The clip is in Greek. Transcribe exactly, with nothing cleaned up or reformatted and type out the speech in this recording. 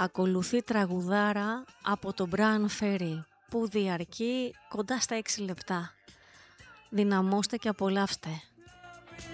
Ακολουθεί τραγουδάρα από τον Brian Ferry που διαρκεί κοντά στα έξι λεπτά. Δυναμώστε και απολαύστε.